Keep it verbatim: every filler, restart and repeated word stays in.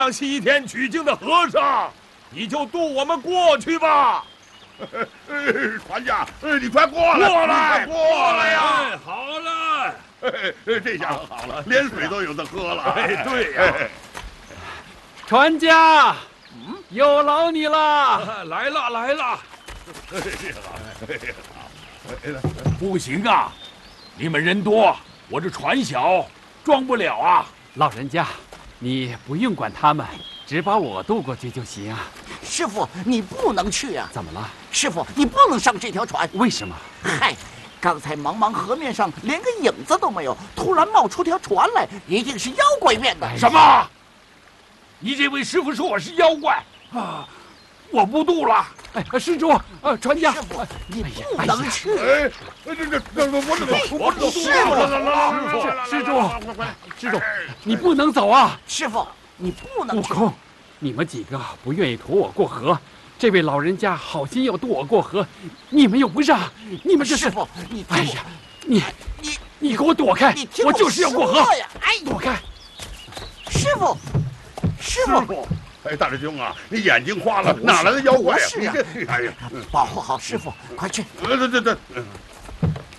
西天取经的和尚，你就渡我们过去吧。 船家，你快过来， 过来， 过来呀！ 哎，好了， 这下好了，连水都有的喝了。 哎，对呀。 船家，有劳你了。 来了，来了。不行啊，你们人多，我这船小，装不了啊。 老人家，你不用管他们，只把我渡过去就行。 师傅，你不能去啊！ 怎么了？ 师傅，你不能上这条船。 为什么？ 嗨，刚才茫茫河面上连个影子都没有，突然冒出条船来，一定是妖怪变的。 什么？你这位师傅说我是妖怪啊！我不渡了。 哎，施主，呃，船家， 师傅，你不能去。 哎，这这这，我我我我师傅，施主，施主，你不能走啊！ 师傅，你不能去。 悟空，你们几个不愿意驮我过河，这位老人家好心要渡我过河，你们又不让，你们这是…… 师傅，你哎呀，你你你给我躲开！我就是要过河呀！哎， 躲开！ 师傅，师傅。 哎，大师兄啊，你眼睛花了，哪来的妖怪呀？ 是啊， 哎呀， 保护好师傅，快去！ 呃，对对对，